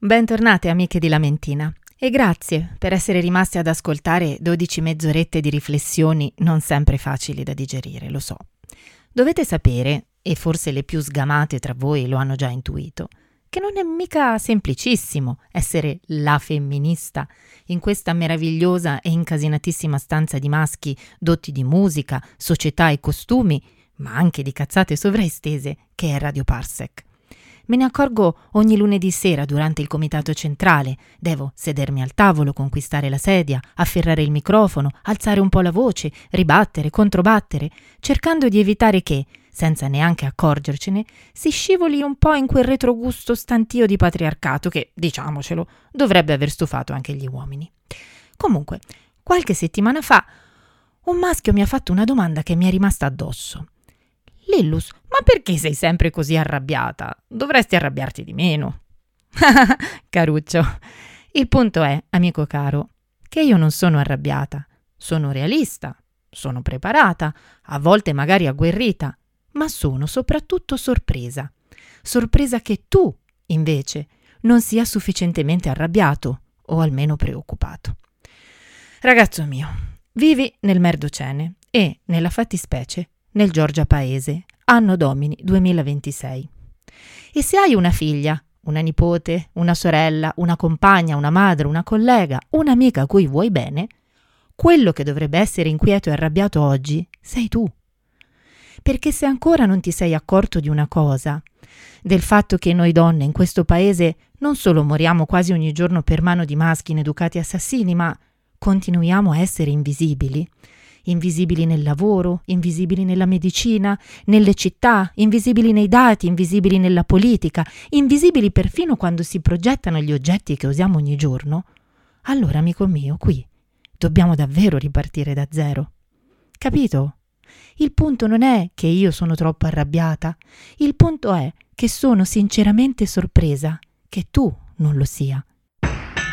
Bentornate amiche di Lamentina e grazie per essere rimaste ad ascoltare 12 mezz'orette di riflessioni non sempre facili da digerire, lo so. Dovete sapere, e forse le più sgamate tra voi lo hanno già intuito, che non è mica semplicissimo essere la femminista in questa meravigliosa e incasinatissima stanza di maschi dotti di musica, società e costumi, ma anche di cazzate sovraestese che è Radio Parsec. Me ne accorgo ogni lunedì sera durante il comitato centrale. Devo sedermi al tavolo, conquistare la sedia, afferrare il microfono, alzare un po' la voce, ribattere, controbattere, cercando di evitare che, senza neanche accorgercene, si scivoli un po' in quel retrogusto stantio di patriarcato che, diciamocelo, dovrebbe aver stufato anche gli uomini. Comunque, qualche settimana fa, un maschio mi ha fatto una domanda che mi è rimasta addosso. Lillus, ma perché sei sempre così arrabbiata? Dovresti arrabbiarti di meno. Caruccio, il punto è, amico caro, che io non sono arrabbiata, sono realista, sono preparata, a volte magari agguerrita, ma sono soprattutto sorpresa. Sorpresa che tu, invece, non sia sufficientemente arrabbiato o almeno preoccupato. Ragazzo mio, vivi nel Merdocene e, nella fattispecie, nel Giorgia Paese, anno domini 2026. E se hai una figlia, una nipote, una sorella, una compagna, una madre, una collega, un'amica a cui vuoi bene, quello che dovrebbe essere inquieto e arrabbiato oggi sei tu. Perché se ancora non ti sei accorto di una cosa, del fatto che noi donne in questo paese non solo moriamo quasi ogni giorno per mano di maschi ineducati assassini, ma continuiamo a essere invisibili nel lavoro, invisibili nella medicina, nelle città, invisibili nei dati, invisibili nella politica, invisibili perfino quando si progettano gli oggetti che usiamo ogni giorno, allora, amico mio, qui dobbiamo davvero ripartire da zero. Capito? Il punto non è che io sono troppo arrabbiata, il punto è che sono sinceramente sorpresa che tu non lo sia.